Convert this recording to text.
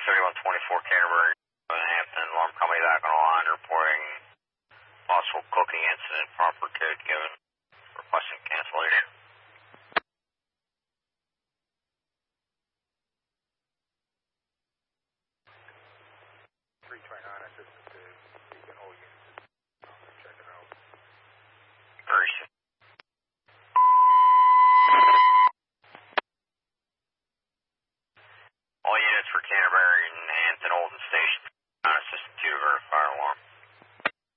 3124 Canterbury, Hampton, alarm company back on the line reporting possible cooking incident, proper code given.